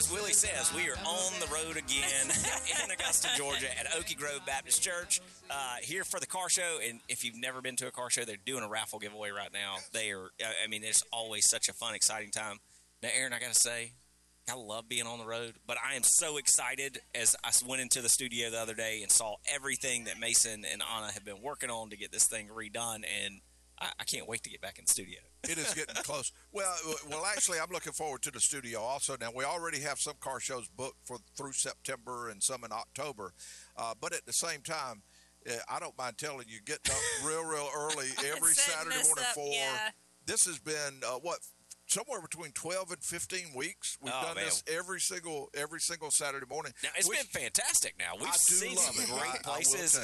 as Willie says, we are on the road again in Augusta, Georgia at Okie Grove Baptist Church here for the car show. And if you've never been to a car show, they're doing a raffle giveaway right now. It's always such a fun, exciting time. Now, Aaron, I got to say, I love being on the road, but I am so excited as I went into the studio the other day and saw everything that Mason and Anna have been working on to get this thing redone, and I can't wait to get back in the studio. It is getting close. Well, actually, I'm looking forward to the studio also. Now, we already have some car shows booked through September and some in October, but at the same time, I don't mind telling you, getting up real early every Saturday morning this has been, somewhere between 12 and 15 weeks. We've done this every single Saturday morning. Now, it's been fantastic now. We've seen some great places.